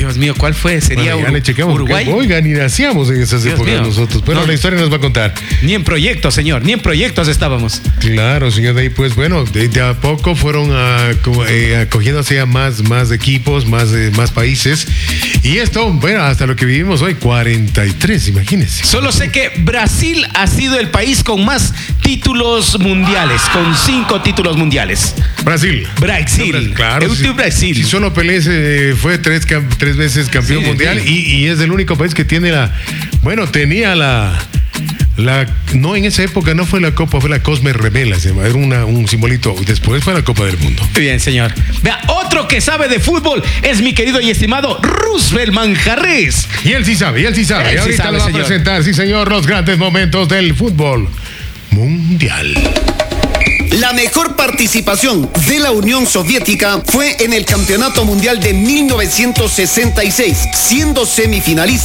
Dios mío, ¿cuál fue? Sería bueno, ya le chequeamos, Uruguay. Oiga, ni nacíamos en esas Dios épocas mío. nosotros. Pero No. la historia nos va a contar. Ni en proyectos, señor, ni en proyectos estábamos. Claro, señor. De ahí, pues bueno, de a poco fueron acogiéndose a más equipos, más países. Y esto, bueno, hasta lo que vivimos hoy, 43, imagínense. Solo sé que Brasil ha sido el país con más títulos mundiales, con 5 títulos mundiales. Brasil. Brasil. Claro. Brasil. Si solo Pelé fue tres veces campeón mundial y es el único país que tiene tenía no, en esa época no fue la Copa, fue la Cosme Revela, se llama, era un simbolito. Y después fue la Copa del Mundo. Muy bien, señor. Vea, otro que sabe de fútbol es mi querido y estimado Roosevelt Manjarres. Y él sí sabe. Él sí ahorita sabe, lo va a señor. presentar, sí señor, los grandes momentos del fútbol mundial. La mejor participación de la Unión Soviética fue en el Campeonato Mundial de 1966, siendo semifinalista